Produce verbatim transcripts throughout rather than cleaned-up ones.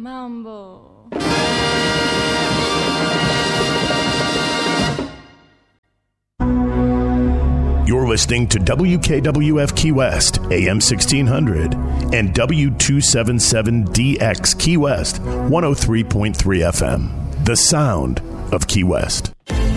Mambo. You're listening to W K W F Key West, A M sixteen hundred, and W two seventy-seven D X Key West, one oh three point three F M. The sound of Key West.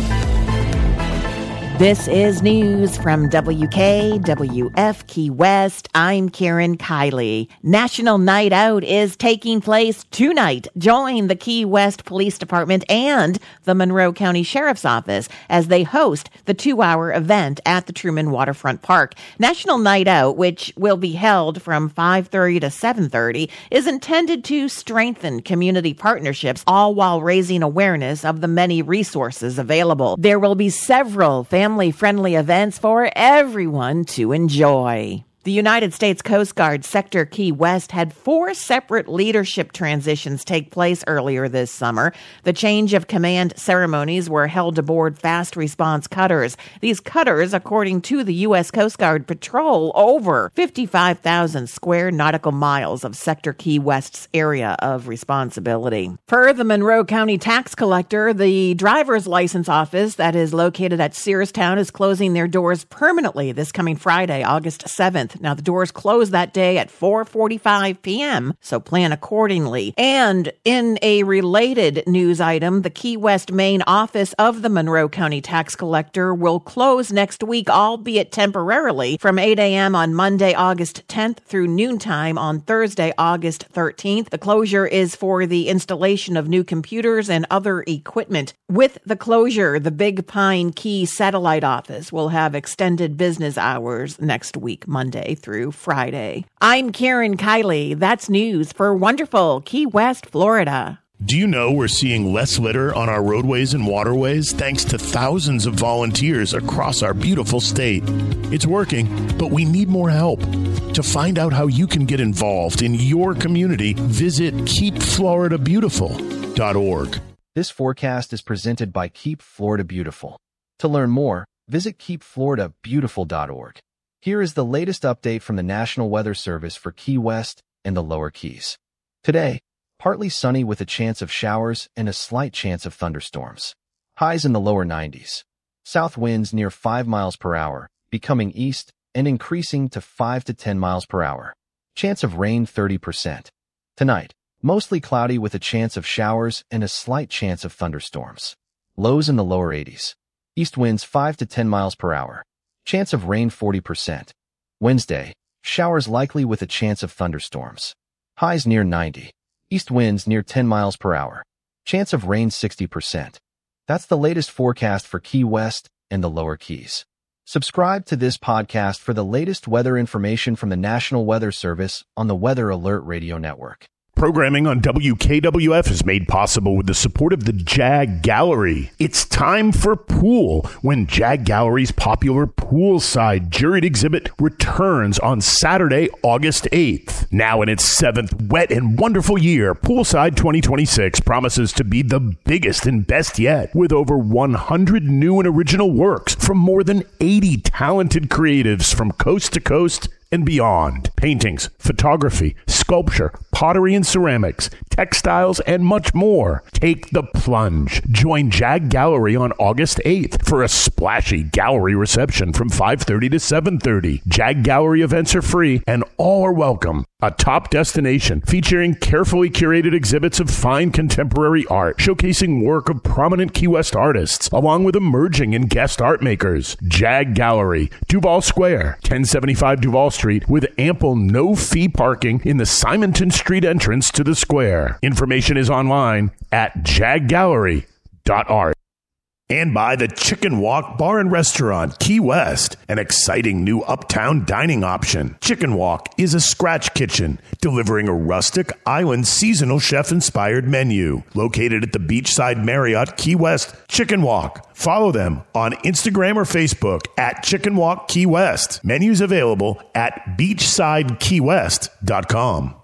This is news from W K W F Key West. I'm Karen Kiley. National Night Out is taking place tonight. Join the Key West Police Department and the Monroe County Sheriff's Office as they host the two-hour event at the Truman Waterfront Park. National Night Out, which will be held from five thirty to seven thirty, is intended to strengthen community partnerships, all while raising awareness of the many resources available. There will be several family Family-friendly events for everyone to enjoy. The United States Coast Guard Sector Key West had four separate leadership transitions take place earlier this summer. The change of command ceremonies were held aboard fast response cutters. These cutters, according to the U S Coast Guard, patrol over fifty-five thousand square nautical miles of Sector Key West's area of responsibility. Per the Monroe County Tax Collector, the driver's license office that is located at Searstown is closing their doors permanently this coming Friday, August seventh. Now, the doors close that day at four forty-five p.m., so plan accordingly. And in a related news item, the Key West main office of the Monroe County Tax Collector will close next week, albeit temporarily, from eight a.m. on Monday, August tenth through noontime on Thursday, August thirteenth. The closure is for the installation of new computers and other equipment. With the closure, the Big Pine Key Satellite Office will have extended business hours next week, Monday through Friday. I'm Karen Kiley. That's news for wonderful Key West, Florida. Do you know we're seeing less litter on our roadways and waterways thanks to thousands of volunteers across our beautiful state? It's working, but we need more help. To find out how you can get involved in your community, visit keep florida beautiful dot org. This forecast is presented by Keep Florida Beautiful. To learn more, visit keep florida beautiful dot org. Here is the latest update from the National Weather Service for Key West and the Lower Keys. Today, partly sunny with a chance of showers and a slight chance of thunderstorms. Highs in the lower nineties. South winds near five miles per hour, becoming east and increasing to five to ten miles per hour. Chance of rain thirty percent. Tonight, mostly cloudy with a chance of showers and a slight chance of thunderstorms. Lows in the lower eighties. East winds five to ten miles per hour. Chance of rain forty percent. Wednesday, showers likely with a chance of thunderstorms. Highs near ninety. East winds near ten miles per hour. Chance of rain sixty percent. That's the latest forecast for Key West and the Lower Keys. Subscribe to this podcast for the latest weather information from the National Weather Service on the Weather Alert Radio Network. Programming on W K W F is made possible with the support of the Jag Gallery. It's time for pool when Jag Gallery's popular poolside juried exhibit returns on Saturday, August eighth. Now in its seventh wet and wonderful year, Poolside twenty twenty-six promises to be the biggest and best yet, with over one hundred new and original works from more than eighty talented creatives from coast to coast and beyond. Paintings, photography, sculpture, pottery and ceramics, textiles, and much more. Take the plunge. Join Jag Gallery on August eighth for a splashy gallery reception from five thirty to seven thirty. Jag Gallery events are free and all are welcome. A top destination featuring carefully curated exhibits of fine contemporary art, showcasing work of prominent Key West artists, along with emerging and guest art makers. Jag Gallery, Duval Square, ten seventy-five Duval Street, with ample no-fee parking in the Simonton Street entrance to the square. Information is online at jag gallery dot art. And by the Chicken Walk Bar and Restaurant, Key West, an exciting new uptown dining option. Chicken Walk is a scratch kitchen, delivering a rustic, island, seasonal chef-inspired menu. Located at the Beachside Marriott, Key West, Chicken Walk. Follow them on Instagram or Facebook at Chicken Walk Key West. Menus available at beachside key west dot com.